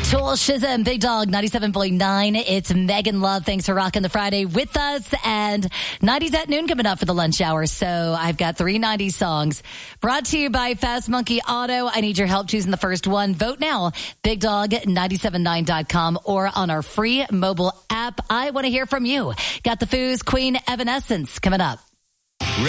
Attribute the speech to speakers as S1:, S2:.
S1: Tool Shizm, Big Dog 97.9. It's Megan Love. Thanks for rocking the Friday with us. And 90s at noon coming up for the lunch hour. So I've got 3 90s songs brought to you by Fast Monkey Auto. I need your help choosing the first one. Vote now. BigDog979.com or on our free mobile app. I want to hear from you. Got the Foos, Queen Evanescence coming up.